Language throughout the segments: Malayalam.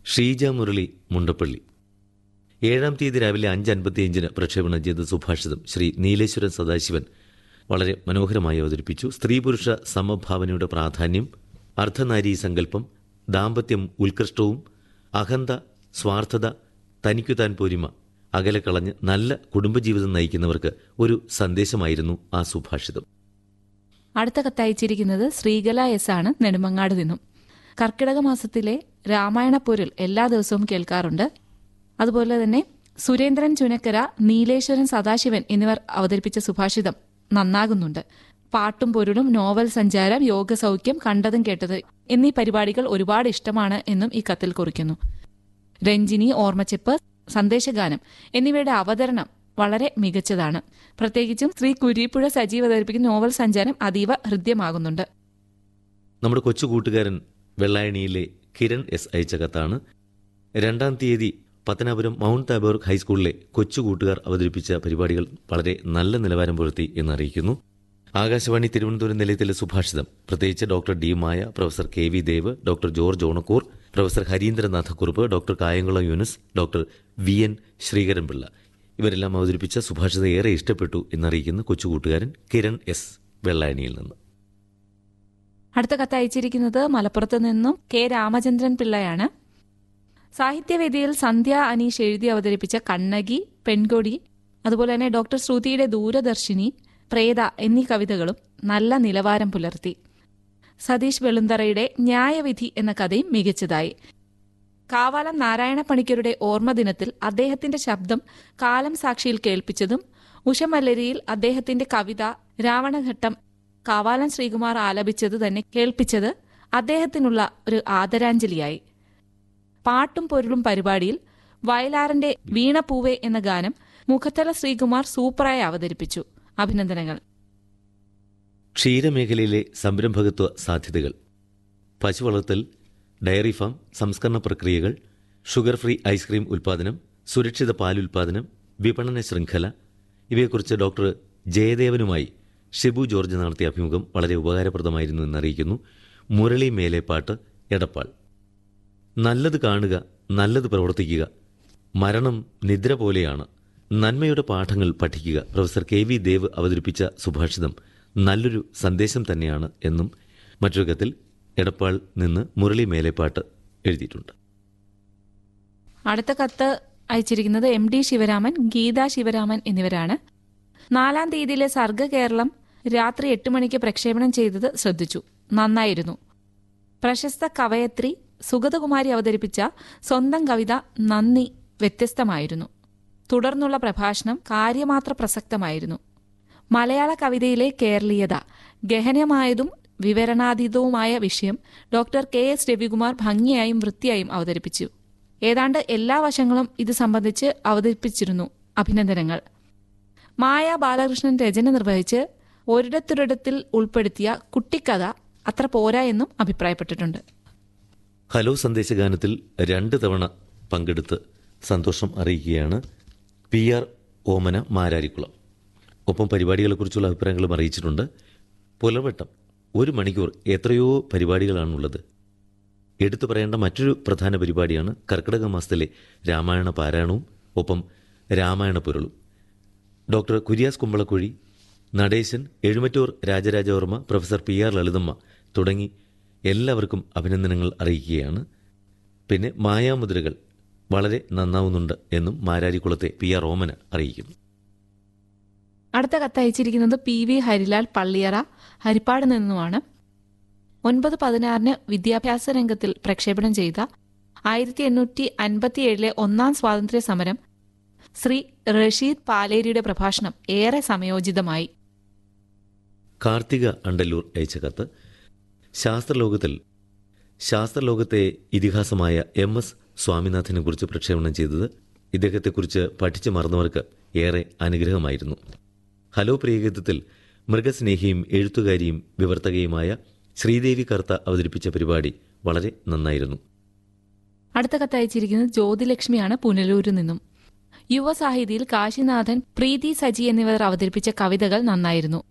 ഷീജ മുരളി മുണ്ടപ്പള്ളി. 7-ാം തീയതി രാവിലെ 5:55 പ്രക്ഷേപണം ചെയ്ത സുഭാഷിതം ശ്രീ നീലേശ്വരൻ സദാശിവൻ വളരെ മനോഹരമായി അവതരിപ്പിച്ചു. സ്ത്രീ പുരുഷ സമഭാവനയുടെ പ്രാധാന്യം, അർദ്ധനാരീ സങ്കല്പം, ദാമ്പത്യം ഉത്കൃഷ്ടവും, അഹന്ത, സ്വാർത്ഥത, തനിക്കുതാൻ പോരിമ അകലെ കളഞ്ഞ് നല്ല കുടുംബജീവിതം നയിക്കുന്നവർക്ക് ഒരു സന്ദേശമായിരുന്നു ആ സുഭാഷിതം. അടുത്ത കത്തയച്ചിരിക്കുന്നത് ശ്രീകല എസ് ആണ്, നെടുമങ്ങാട് നിന്നും. കർക്കിടക മാസത്തിലെ രാമായണ പൊരുൾ എല്ലാ ദിവസവും കേൾക്കാറുണ്ട്. അതുപോലെ തന്നെ സുരേന്ദ്രൻ ചുനക്കര, നീലേശ്വരൻ സദാശിവൻ എന്നിവർ അവതരിപ്പിച്ച സുഭാഷിതം നന്നാകുന്നുണ്ട്. പാട്ടും പൊരുളും, നോവൽ സഞ്ചാരം, യോഗസൗഖ്യം, കണ്ടതും കേട്ടത് എന്നീ പരിപാടികൾ ഒരുപാട് ഇഷ്ടമാണ് എന്നും ഈ കത്തിൽ കുറിക്കുന്നു. രഞ്ജിനി, ഓർമ്മച്ചെപ്പ്, സന്ദേശഗാനം എന്നിവയുടെ അവതരണം വളരെ മികച്ചതാണ്. പ്രത്യേകിച്ചും ശ്രീ കുരീപ്പുഴ സജീവ് അവതരിപ്പിക്കുന്ന നോവൽ സഞ്ചാരം അതീവ ഹൃദ്യമാകുന്നുണ്ട്. നമ്മുടെ കൊച്ചു കൂട്ടുകാരൻ വെള്ളായണിയിലെ കിരൺ എസ് അയച്ച കത്താണ്. 2-ാം തീയതി പത്തനാപുരം മൗണ്ട് താബോർ ഹൈസ്കൂളിലെ കൊച്ചു കൂട്ടുകാർ അവതരിപ്പിച്ച പരിപാടികൾ വളരെ നല്ല നിലവാരം പുലർത്തി എന്നറിയിക്കുന്നു. ആകാശവാണി തിരുവനന്തപുരം നിലയത്തിലെ സുഭാഷിതം, പ്രത്യേകിച്ച് ഡോക്ടർ ഡി മായ, professor K V Dev, doctor George Onakkoor, professor ഹരീന്ദ്രനാഥക്കുറുപ്പ്, doctor Kayamkulam Yunus, doctor V N Sreekaran Pillai ഇവരെല്ലാം അവതരിപ്പിച്ച സുഭാഷിതം ഏറെ ഇഷ്ടപ്പെട്ടു എന്നറിയിക്കുന്ന കൊച്ചുകൂട്ടുകാരൻ കിരൺ എസ്, വെള്ളായണിയിൽ നിന്ന്. അടുത്ത കത്ത് അയച്ചിരിക്കുന്നത് മലപ്പുറത്ത് നിന്നും കെ രാമചന്ദ്രൻ പിള്ളയാണ്. സാഹിത്യവേദിയിൽ സന്ധ്യ അനീഷ് എഴുതി അവതരിപ്പിച്ച കണ്ണകി, പെൺകൊടി, അതുപോലെ തന്നെ ഡോക്ടർ ശ്രുതിയുടെ ദൂരദർശിനി, പ്രേത എന്നീ കവിതകളും നല്ല നിലവാരം പുലർത്തി. സതീഷ് വെളുന്തറയുടെ ന്യായവിധി എന്ന കഥയും മികച്ചതായി. കാവാലം നാരായണ പണിക്കരുടെ ഓർമ്മദിനത്തിൽ അദ്ദേഹത്തിന്റെ ശബ്ദം കാലം സാക്ഷിയിൽ കേൾപ്പിച്ചതും, ഉഷമല്ലരിയിൽ അദ്ദേഹത്തിന്റെ കവിത രാവണഘട്ടം കാവാലം ശ്രീകുമാർ ആലപിച്ചത് തന്നെ കേൾപ്പിച്ചത് അദ്ദേഹത്തിനുള്ള ഒരു ആദരാഞ്ജലിയായി. പാട്ടും പൊരുളും പരിപാടിയിൽ വയലാറിന്റെ വീണപൂവേ എന്ന ഗാനം മുഖത്തല ശ്രീകുമാർ സൂപ്പറായി അവതരിപ്പിച്ചു. അഭിനന്ദനങ്ങൾ. ക്ഷീരമേഖലയിലെ സംരംഭകത്വ സാധ്യതകൾ, പശു വളർത്തൽ, ഡയറി ഫാം, സംസ്കരണ പ്രക്രിയകൾ, ഷുഗർ ഫ്രീ ഐസ്ക്രീം ഉൽപ്പാദനം, സുരക്ഷിത പാലുൽപാദനം, വിപണന ശൃംഖല ഇവയെക്കുറിച്ച് ഡോക്ടർ ജയദേവനുമായി ഷിബു ജോർജ് നടത്തിയ അഭിമുഖം വളരെ ഉപകാരപ്രദമായിരുന്നു എന്നറിയിക്കുന്നു മുരളി മേലേപ്പാട്ട്, എടപ്പാൾ. നല്ലത് കാണുക, നല്ലത് പ്രവർത്തിക്കുക, മരണം നിദ്ര പോലെയാണ്, നന്മയുടെ പാഠങ്ങൾ പഠിക്കുക. പ്രൊഫസർ കെ വി ദേവ് അവതരിപ്പിച്ച സുഭാഷിതം നല്ലൊരു സന്ദേശം തന്നെയാണ് എന്നും മറ്റൊരു കത്തിൽ എടപ്പാൾ നിന്ന് മുരളി മേലേപ്പാട്ട് എഴുതിയിട്ടുണ്ട്. അടുത്ത കത്ത് അയച്ചിരിക്കുന്നത് എം ഡി ശിവരാമൻ, ഗീത ശിവരാമൻ എന്നിവരാണ്. 4-ാം തീയതിയിലെ സർഗ കേരളം രാത്രി 8 മണിക്ക് പ്രക്ഷേപണം ചെയ്തത് ശ്രദ്ധിച്ചു. നന്നായിരുന്നു. പ്രശസ്ത കവയത്രി സുഗതകുമാരി അവതരിപ്പിച്ച സ്വന്തം കവിത നന്ദി വ്യത്യസ്തമായിരുന്നു. തുടർന്നുള്ള പ്രഭാഷണം കാര്യമാത്ര പ്രസക്തമായിരുന്നു. മലയാള കവിതയിലെ കേരളീയത, ഗഹനമായതും വിവരണാതീതവുമായ വിഷയം ഡോക്ടർ കെ എസ് രവികുമാർ ഭംഗിയായും വൃത്തിയായും അവതരിപ്പിച്ചു. ഏതാണ്ട് എല്ലാ വശങ്ങളും ഇത് സംബന്ധിച്ച് അവതരിപ്പിച്ചിരുന്നു. അഭിനന്ദനങ്ങൾ. മായ ബാലകൃഷ്ണൻ രചന നിർവഹിച്ച് ഒരിടത്തൊരിടത്തിൽ ഉൾപ്പെടുത്തിയ കുട്ടിക്കഥ അത്ര പോരാ എന്നും അഭിപ്രായപ്പെട്ടിട്ടുണ്ട്. ഹലോ സന്ദേശഗാനത്തിൽ 2 തവണ പങ്കെടുത്ത് സന്തോഷം അറിയിക്കുകയാണ് പി ആർ ഓമന, മാരാരിക്കുളം. ഒപ്പം പരിപാടികളെക്കുറിച്ചുള്ള അഭിപ്രായങ്ങളും അറിയിച്ചിട്ടുണ്ട്. പുലർവട്ടം 1 മണിക്കൂർ എത്രയോ പരിപാടികളാണുള്ളത്. എടുത്തു പറയേണ്ട മറ്റൊരു പ്രധാന പരിപാടിയാണ് കർക്കിടക മാസത്തിലെ രാമായണ പാരായണവും ഒപ്പം രാമായണ പൊരുളും. Doctor Kurias Kumbalakuzhi, Natesan, Ezhumattoor Raja Raja Varma, professor P R Lalithamma തുടങ്ങി എല്ലാവർക്കും അഭിനന്ദനങ്ങൾ അറിയിക്കുകയാണ്. പിന്നെ മായാമുദ്രകൾ വളരെ നന്നാവുന്നുണ്ട് എന്നും മാരാരിക്കുളത്തെ പി ആർ ഓമന അറിയിക്കുന്നു. അടുത്ത കത്തയച്ചിരിക്കുന്നത് പി വി ഹരിലാൽ, പള്ളിയറ, ഹരിപ്പാട് നിന്നുമാണ്. 9/16 വിദ്യാഭ്യാസ രംഗത്തിൽ പ്രക്ഷേപണം ചെയ്ത 1857 1-ാം സ്വാതന്ത്ര്യ സമരം ശ്രീ റഷീദ് പാലേരിയുടെ പ്രഭാഷണം ഏറെ സമയോചിതമായി. കാർത്തിക അണ്ടല്ലൂർ അയച്ച കത്ത്, ശാസ്ത്രലോകത്തെ ഇതിഹാസമായ MS സ്വാമിനാഥനെ കുറിച്ച് പ്രക്ഷേപണം ചെയ്തത് ഇദ്ദേഹത്തെക്കുറിച്ച് പഠിച്ചു മറന്നവർക്ക് ഏറെ അനുഗ്രഹമായിരുന്നു. ഹലോ പ്രിയഗീതത്തിൽ മൃഗസ്നേഹിയും എഴുത്തുകാരിയും വിവർത്തകയുമായ ശ്രീദേവി കർത്ത അവതരിപ്പിച്ച പരിപാടി വളരെ നന്നായിരുന്നു. അടുത്ത കത്തയച്ചിരിക്കുന്നത് ജ്യോതിലക്ഷ്മിയാണ്, പുനലൂരിൽ നിന്നും. യുവസാഹിതിയിൽ കാശിനാഥൻ, പ്രീതി സജി എന്നിവർ അവതരിപ്പിച്ച കവിതകൾ നന്നായിരുന്നു.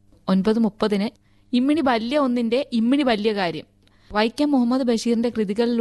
9:30 ഇമ്മിണി വല്യ ഒന്നിന്റെ ഇമ്മിണി വല്യ കാര്യം, വൈക്കം മുഹമ്മദ് ബഷീറിന്റെ കൃതികളിൽ